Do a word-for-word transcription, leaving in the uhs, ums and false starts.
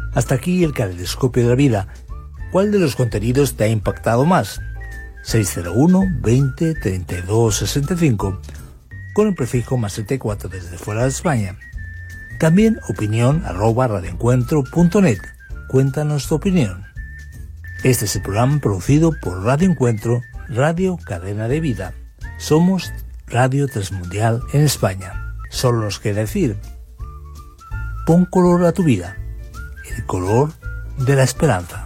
Hasta aquí el caleidoscopio de la vida. ¿Cuál de los contenidos te ha impactado más? seis cero uno, veinte, treinta y dos, sesenta y cinco con el prefijo más treinta y cuatro desde fuera de España. También opinión arroba radioencuentro punto net. Cuéntanos tu opinión. Este es el programa producido por Radio Encuentro, Radio Cadena de Vida. Somos Radio Transmundial en España. Solo nos queda decir, pon color a tu vida, el color de la esperanza.